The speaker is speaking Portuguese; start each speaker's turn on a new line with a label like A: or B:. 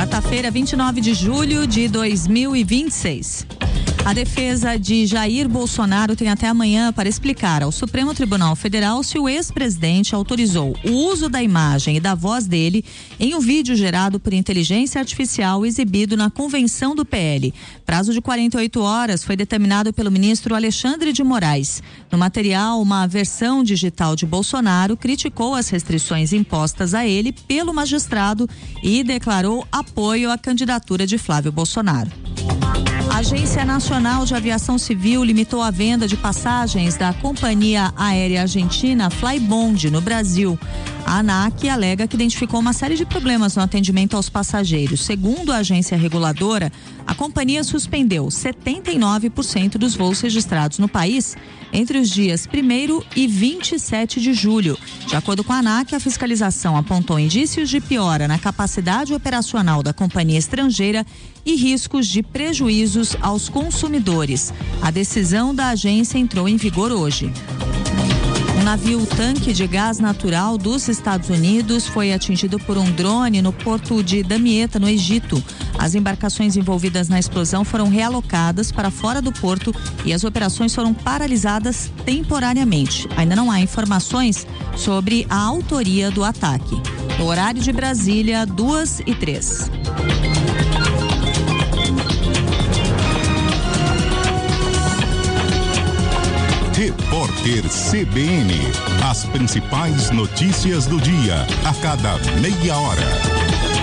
A: Quarta-feira, 29 de julho de 2026. A defesa de Jair Bolsonaro tem até amanhã para explicar ao Supremo Tribunal Federal se o ex-presidente autorizou o uso da imagem e da voz dele em um vídeo gerado por inteligência artificial exibido na convenção do PL. Prazo de 48 horas foi determinado pelo ministro Alexandre de Moraes. No material, uma versão digital de Bolsonaro criticou as restrições impostas a ele pelo magistrado e declarou apoio à candidatura de Flávio Bolsonaro. A Agência Nacional de Aviação Civil limitou a venda de passagens da companhia aérea argentina Flybond no Brasil. A ANAC alega que identificou uma série de problemas no atendimento aos passageiros. Segundo a agência reguladora, a companhia suspendeu 79% dos voos registrados no país entre os dias 1º e 27 de julho. De acordo com a ANAC, a fiscalização apontou indícios de piora na capacidade operacional da companhia estrangeira e riscos de prejuízos aos consumidores. A decisão da agência entrou em vigor hoje. Um navio-tanque de gás natural dos Estados Unidos foi atingido por um drone no porto de Damietta, no Egito. As embarcações envolvidas na explosão foram realocadas para fora do porto e as operações foram paralisadas temporariamente. Ainda não há informações sobre a autoria do ataque. No horário de Brasília, 2h03.
B: Repórter CBN. As principais notícias do dia, a cada meia hora.